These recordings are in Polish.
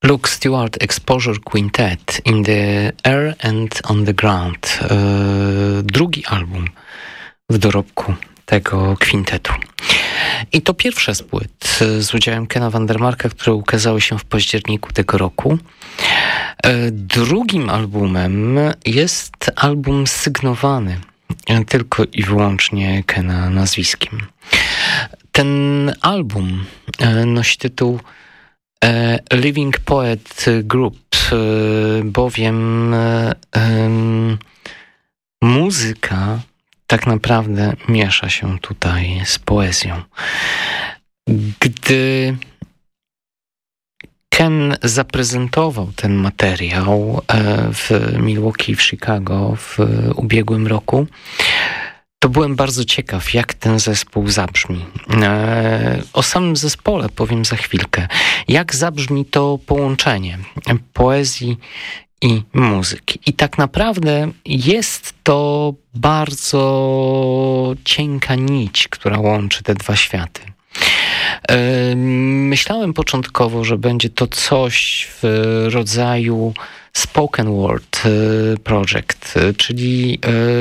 Luke Stewart Exposure Quintet in the Air and on the Ground. Drugi album w dorobku tego kwintetu. I to pierwsze z płyt z udziałem Kena Vandermarka, które ukazały się w październiku tego roku. Drugim albumem jest album sygnowany tylko i wyłącznie Kena nazwiskiem. Ten album nosi tytuł Living Poet Group, bowiem muzyka tak naprawdę miesza się tutaj z poezją. Gdy Ken zaprezentował ten materiał w Milwaukee, w Chicago w ubiegłym roku, to byłem bardzo ciekaw, jak ten zespół zabrzmi. O samym zespole powiem za chwilkę. Jak zabrzmi to połączenie poezji i muzyki. I tak naprawdę jest to bardzo cienka nić, która łączy te dwa światy. Myślałem początkowo, że będzie to coś w rodzaju spoken word project, czyli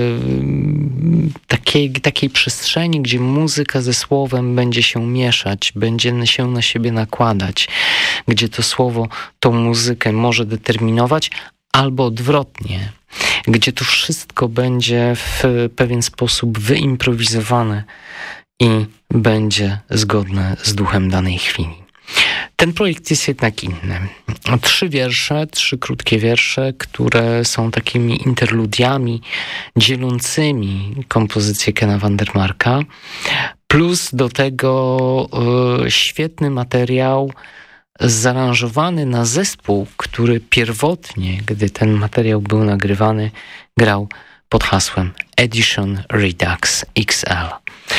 takiej przestrzeni, gdzie muzyka ze słowem będzie się mieszać, będzie się na siebie nakładać, gdzie to słowo tą muzykę może determinować, albo odwrotnie, gdzie to wszystko będzie w pewien sposób wyimprowizowane i będzie zgodne z duchem danej chwili. Ten projekt jest jednak inny. 3 krótkie wiersze, które są takimi interludiami dzielącymi kompozycję Kena Vandermarka, plus do tego świetny materiał zaaranżowany na zespół, który pierwotnie, gdy ten materiał był nagrywany, grał pod hasłem Edition Redux XL.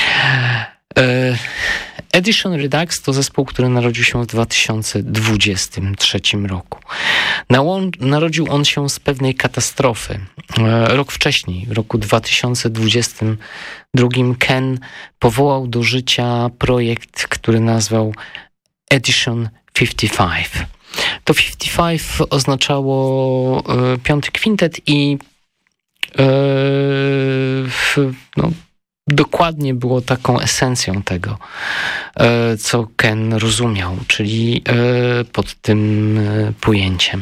Edition Redux to zespół, który narodził się w 2023 roku. Narodził on się z pewnej katastrofy. Rok wcześniej, w roku 2022, Ken powołał do życia projekt, który nazwał Edition 55. To 55 oznaczało piąty kwintet i dokładnie było taką esencją tego, co Ken rozumiał, czyli pod tym pojęciem.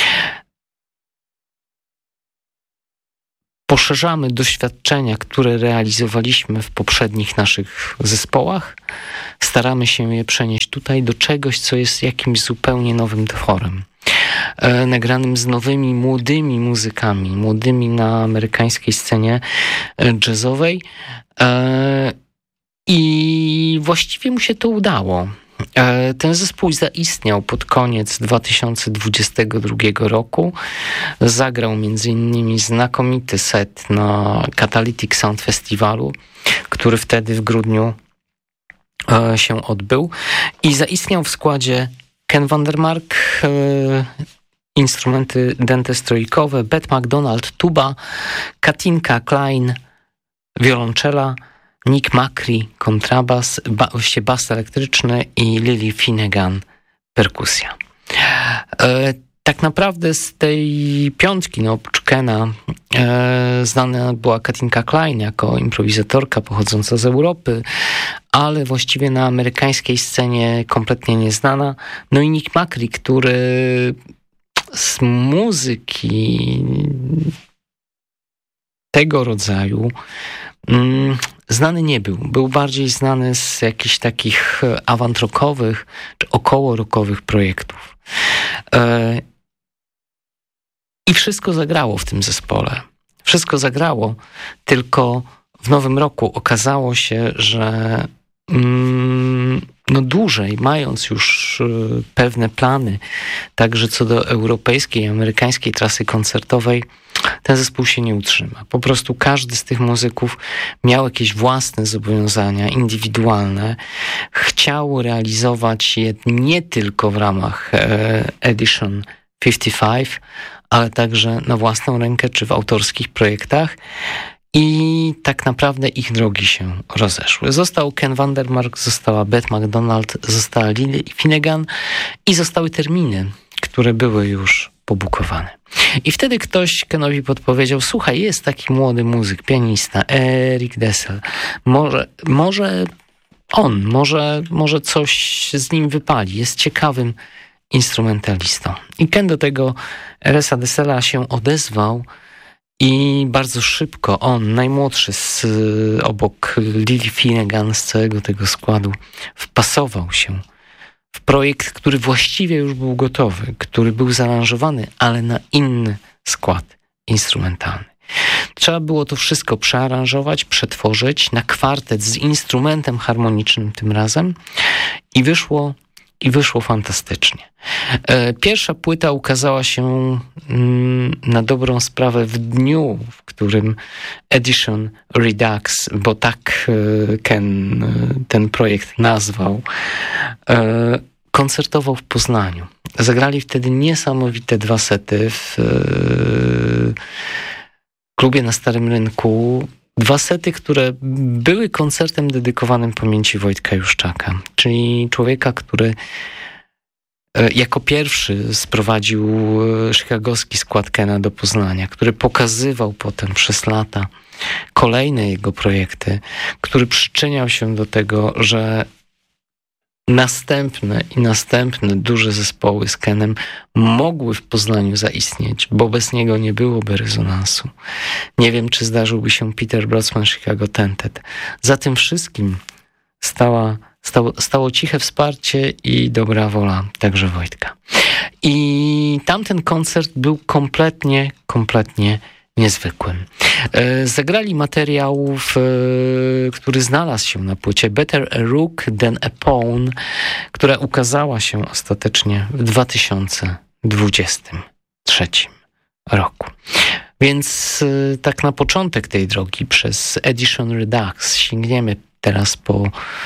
Poszerzamy doświadczenia, które realizowaliśmy w poprzednich naszych zespołach. Staramy się je przenieść tutaj do czegoś, co jest jakimś zupełnie nowym tworem. Nagranym z nowymi, młodymi muzykami, młodymi na amerykańskiej scenie jazzowej. I właściwie mu się to udało. Ten zespół zaistniał pod koniec 2022 roku. Zagrał m.in. znakomity set na Catalytic Sound Festiwalu, który wtedy w grudniu się odbył. I zaistniał w składzie Ken Vandermark, instrumenty dęte strójkowe, Beth McDonald, tuba, Katinka Klein, wiolonczela, Nick Macri, kontrabas, bas elektryczny i Lily Finnegan, perkusja. Tak naprawdę z tej piątki, oprócz Kena, znana była Katinka Klein jako improwizatorka pochodząca z Europy, ale właściwie na amerykańskiej scenie kompletnie nieznana. No i Nick Macri, który z muzyki tego rodzaju znany nie był. Był bardziej znany z jakichś takich avant-rockowych czy około-rockowych projektów. I wszystko zagrało w tym zespole. Wszystko zagrało, tylko w nowym roku okazało się, że dłużej, mając już pewne plany, także co do europejskiej i amerykańskiej trasy koncertowej, ten zespół się nie utrzyma. Po prostu każdy z tych muzyków miał jakieś własne zobowiązania indywidualne. Chciał realizować je nie tylko w ramach Edition 55, ale także na własną rękę czy w autorskich projektach. I tak naprawdę ich drogi się rozeszły. Został Ken Vandermark, została Beth McDonald, została Lily Finnegan i zostały terminy, które były już publikowane. I wtedy ktoś Kenowi podpowiedział: słuchaj, jest taki młody muzyk, pianista, Eric Dessel. Może coś z nim wypali. Jest ciekawym instrumentalistą. I Ken do tego Eresa Dessela się odezwał i bardzo szybko on, najmłodszy obok Lily Finnegan z całego tego składu, wpasował się w projekt, który właściwie już był gotowy, który był zaaranżowany, ale na inny skład instrumentalny. Trzeba było to wszystko przearanżować, przetworzyć na kwartet z instrumentem harmonicznym tym razem i wyszło fantastycznie. Pierwsza płyta ukazała się na dobrą sprawę w dniu, w którym Edition Redux, bo tak Ken ten projekt nazwał, koncertował w Poznaniu. Zagrali wtedy niesamowite 2 sety w klubie na Starym Rynku. 2 sety, które były koncertem dedykowanym pamięci Wojtka Juszczaka, czyli człowieka, który jako pierwszy sprowadził chicagowski skład Kena do Poznania, który pokazywał potem przez lata kolejne jego projekty, który przyczyniał się do tego, że następne duże zespoły z Kenem mogły w Poznaniu zaistnieć, bo bez niego nie byłoby rezonansu. Nie wiem, czy zdarzyłby się Peter Brodsman Chicago Tented. Za tym wszystkim stało ciche wsparcie i dobra wola także Wojtka. I tamten koncert był kompletnie niezwykłym. Zagrali materiał, który znalazł się na płycie Better a Rook Than a Pawn, która ukazała się ostatecznie w 2023 roku. Więc tak na początek tej drogi przez Edition Redux sięgniemy teraz po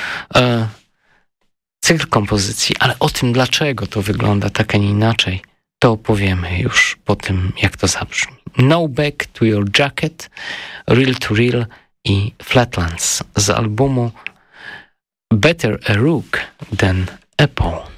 cykl kompozycji, ale o tym, dlaczego to wygląda tak, a nie inaczej, to opowiemy już po tym, jak to zabrzmi. No Back to Your Jacket, Real to Real i Flatlands z albumu Better a Rook Than a Pawn.